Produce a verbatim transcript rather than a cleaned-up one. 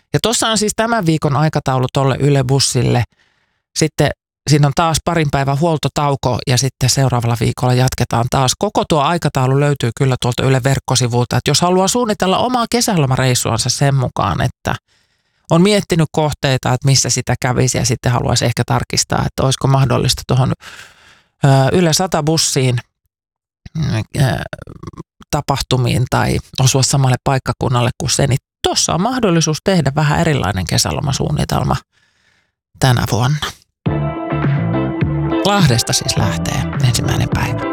Ja tuossa on siis tämän viikon aikataulu tolle Yle Bussille. Sitten siinä on taas parin päivän huoltotauko ja sitten seuraavalla viikolla jatketaan taas. Koko tuo aikataulu löytyy kyllä tuolta Yle verkkosivulta, että jos haluaa suunnitella omaa kesälomareissuansa sen mukaan, että on miettinyt kohteita, että missä sitä kävisi ja sitten haluaisi ehkä tarkistaa, että olisiko mahdollista tuohon Yle sata bussiin tapahtumiin tai osua samalle paikkakunnalle kuin se, niin tuossa on mahdollisuus tehdä vähän erilainen kesälomasuunnitelma tänä vuonna. Lahdesta siis lähtee ensimmäinen päivä.